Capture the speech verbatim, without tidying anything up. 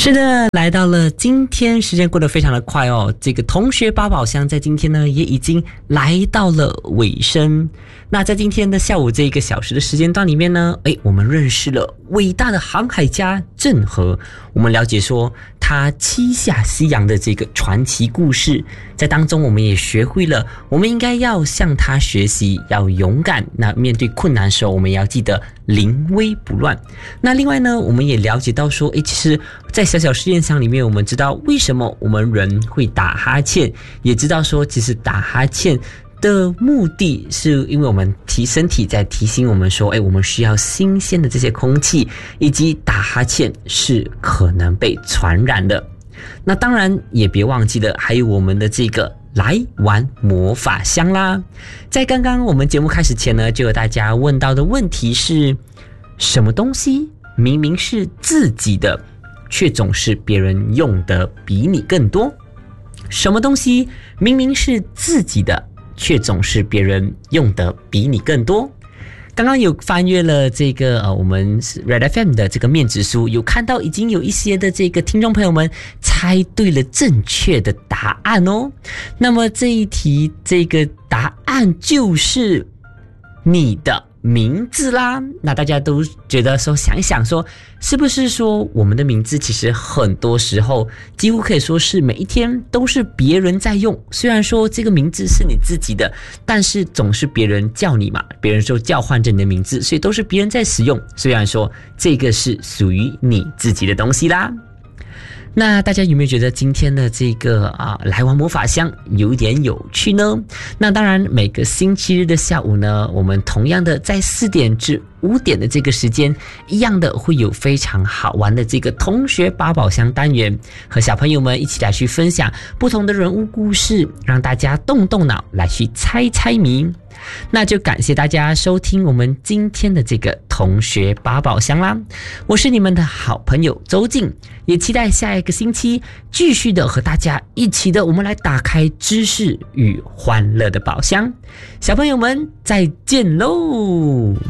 是的，来到了今天，时间过得非常的快哦。这个同学八宝箱在今天呢也已经来到了尾声。那在今天的下午这一个小时的时间段里面呢，诶，我们认识了伟大的航海家郑和，我们了解说他七下西洋的这个传奇故事，在当中我们也学会了我们应该要向他学习，要勇敢。那面对困难的时候，我们也要记得临危不乱。那另外呢，我们也了解到说，诶，其实在小小实验箱里面，我们知道为什么我们人会打哈欠，也知道说其实打哈欠的目的是因为我们提身体在提醒我们说，诶，我们需要新鲜的这些空气，以及打哈欠是可能被传染的。那当然也别忘记了还有我们的这个来玩魔法箱啦。在刚刚我们节目开始前呢，就有大家问到的问题是，什么东西明明是自己的，却总是别人用的比你更多？什么东西明明是自己的，却总是别人用的比你更多？刚刚有翻阅了这个呃，我们 Red F M 的这个面子书，有看到已经有一些的这个听众朋友们猜对了正确的答案哦。那么这一题这个答案就是你的名字啦。那大家都觉得说，想一想说，是不是说我们的名字其实很多时候几乎可以说是每一天都是别人在用，虽然说这个名字是你自己的，但是总是别人叫你嘛，别人说叫唤着你的名字，所以都是别人在使用，虽然说这个是属于你自己的东西啦。那大家有没有觉得今天的这个啊来玩魔法箱有点有趣呢？那当然每个星期日的下午呢，我们同样的在四点至五点的这个时间，一样的会有非常好玩的这个同学八宝箱单元，和小朋友们一起来去分享不同的人物故事，让大家动动脑来去猜猜谜。那就感谢大家收听我们今天的这个同学八宝箱啦，我是你们的好朋友周静，也期待下一个星期继续的和大家一起的我们来打开知识与欢乐的宝箱。小朋友们再见喽。